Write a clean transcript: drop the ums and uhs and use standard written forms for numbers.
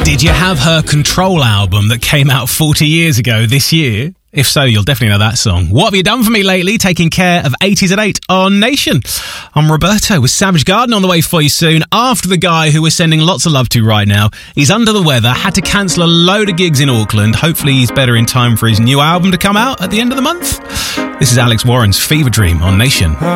Did you have her Control album that came out 40 years ago this year? If so, you'll definitely know that song. What have you done for me lately? Taking care of 80s at 8 on Nation. I'm Roberto with Savage Garden on the way for you soon. After the guy who we're sending lots of love to right now. He's under the weather, had to cancel a load of gigs in Auckland. Hopefully he's better in time for his new album to come out at the end of the month. This is Alex Warren's Fever Dream on Nation.